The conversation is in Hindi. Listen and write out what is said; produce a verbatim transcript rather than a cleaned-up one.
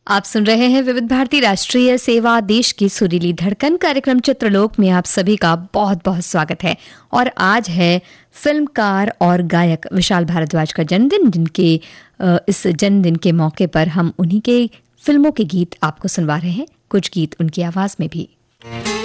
आप सुन रहे हैं विविध भारती राष्ट्रीय सेवा, देश की सुरीली धड़कन। कार्यक्रम चित्रलोक में आप सभी का बहुत बहुत स्वागत है। और आज है फिल्मकार और गायक विशाल भारद्वाज का जन्मदिन, जिनके इस जन्मदिन के मौके पर हम उन्हीं के फिल्मों के गीत आपको सुनवा रहे हैं, कुछ गीत उनकी आवाज में भी।